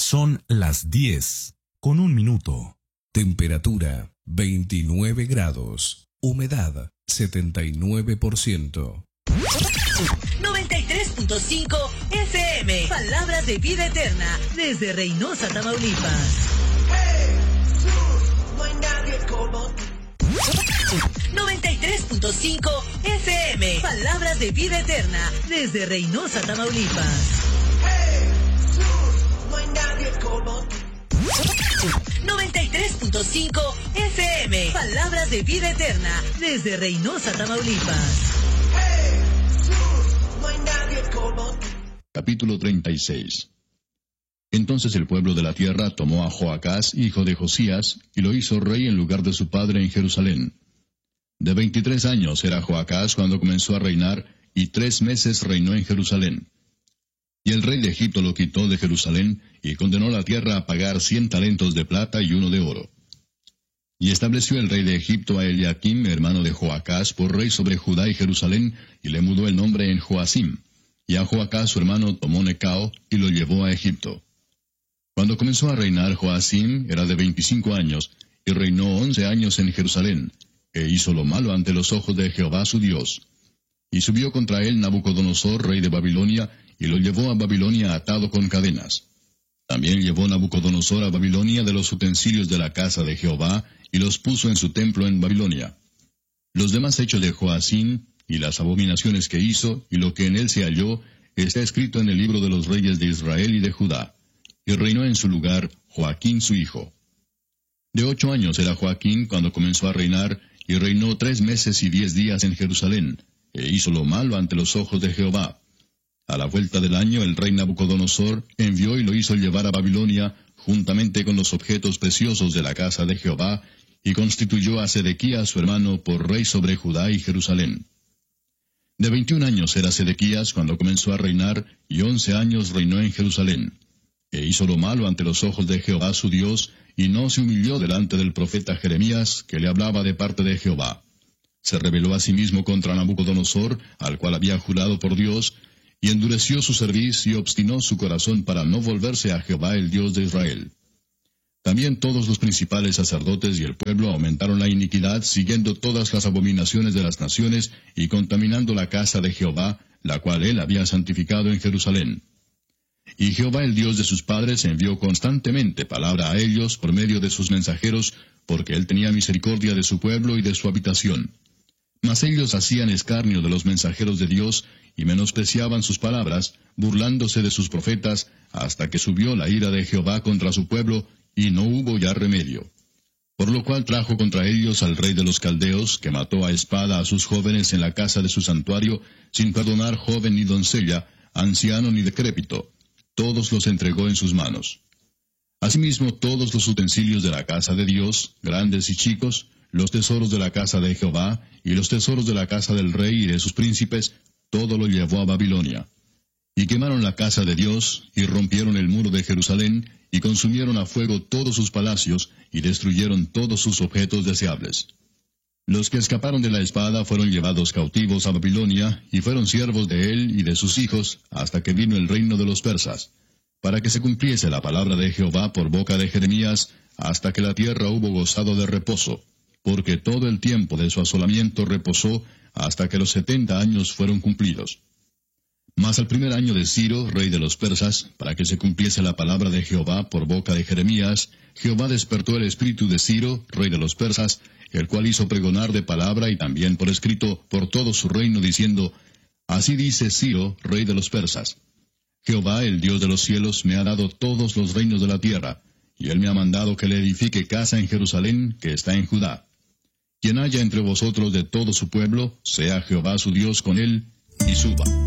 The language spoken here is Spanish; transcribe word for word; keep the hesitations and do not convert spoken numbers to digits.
Son las diez, con un minuto. Temperatura veintinueve grados. Humedad setenta y nueve por ciento. noventa y tres punto cinco F M. Palabras de vida eterna. Desde Reynosa, Tamaulipas. Jesús, no hay nadie como tú. noventa y tres punto cinco F M. Palabras de vida eterna. Desde Reynosa, Tamaulipas. Jesús, no hay nadie como tú. noventa y tres punto cinco F M. Palabras de vida eterna. Desde Reynosa, Tamaulipas. Jesús, no hay nadie como tú. Capítulo treinta y seis. Entonces el pueblo de la tierra tomó a Joacás, hijo de Josías, y lo hizo rey en lugar de su padre en Jerusalén. De veintitrés años era Joacás cuando comenzó a reinar, y tres meses reinó en Jerusalén. Y el rey de Egipto lo quitó de Jerusalén, y condenó la tierra a pagar cien talentos de plata y uno de oro. Y estableció el rey de Egipto a Eliaquim, hermano de Joacás, por rey sobre Judá y Jerusalén, y le mudó el nombre en Joacim. Y a Joacás su hermano tomó Necao, y lo llevó a Egipto. Cuando comenzó a reinar Joacim, era de veinticinco años, y reinó once años en Jerusalén, e hizo lo malo ante los ojos de Jehová su Dios. Y subió contra él Nabucodonosor, rey de Babilonia, y lo llevó a Babilonia atado con cadenas. También llevó Nabucodonosor a Babilonia de los utensilios de la casa de Jehová, y los puso en su templo en Babilonia. Los demás hechos de Joacim, y las abominaciones que hizo, y lo que en él se halló, está escrito en el libro de los reyes de Israel y de Judá. Y reinó en su lugar Joaquín su hijo. De ocho años era Joaquín cuando comenzó a reinar, y reinó tres meses y diez días en Jerusalén, e hizo lo malo ante los ojos de Jehová. A la vuelta del año el rey Nabucodonosor envió y lo hizo llevar a Babilonia, juntamente con los objetos preciosos de la casa de Jehová, y constituyó a Sedequías su hermano por rey sobre Judá y Jerusalén. De veintiún años era Sedequías cuando comenzó a reinar, y once años reinó en Jerusalén. E hizo lo malo ante los ojos de Jehová su Dios, y no se humilló delante del profeta Jeremías, que le hablaba de parte de Jehová. Se rebeló a sí mismo contra Nabucodonosor, al cual había jurado por Dios, y endureció su cerviz y obstinó su corazón para no volverse a Jehová el Dios de Israel. También todos los principales sacerdotes y el pueblo aumentaron la iniquidad, siguiendo todas las abominaciones de las naciones, y contaminando la casa de Jehová, la cual él había santificado en Jerusalén. Y Jehová el Dios de sus padres envió constantemente palabra a ellos por medio de sus mensajeros, porque él tenía misericordia de su pueblo y de su habitación. Mas ellos hacían escarnio de los mensajeros de Dios, y menospreciaban sus palabras, burlándose de sus profetas, hasta que subió la ira de Jehová contra su pueblo, y no hubo ya remedio. Por lo cual trajo contra ellos al rey de los caldeos, que mató a espada a sus jóvenes en la casa de su santuario, sin perdonar joven ni doncella, anciano ni decrépito. Todos los entregó en sus manos. Asimismo todos los utensilios de la casa de Dios, grandes y chicos, los tesoros de la casa de Jehová, y los tesoros de la casa del rey y de sus príncipes, todo lo llevó a Babilonia. Y quemaron la casa de Dios, y rompieron el muro de Jerusalén, y consumieron a fuego todos sus palacios, y destruyeron todos sus objetos deseables. Los que escaparon de la espada fueron llevados cautivos a Babilonia, y fueron siervos de él y de sus hijos, hasta que vino el reino de los persas, para que se cumpliese la palabra de Jehová por boca de Jeremías, hasta que la tierra hubo gozado de reposo, porque todo el tiempo de su asolamiento reposó, hasta que los setenta años fueron cumplidos. Mas al primer año de Ciro, rey de los persas, para que se cumpliese la palabra de Jehová por boca de Jeremías, Jehová despertó el espíritu de Ciro, rey de los persas, el cual hizo pregonar de palabra y también por escrito por todo su reino, diciendo, Así dice Ciro, rey de los persas, Jehová, el Dios de los cielos, me ha dado todos los reinos de la tierra, y él me ha mandado que le edifique casa en Jerusalén, que está en Judá. Quien haya entre vosotros de todo su pueblo, sea Jehová su Dios con él, y suba.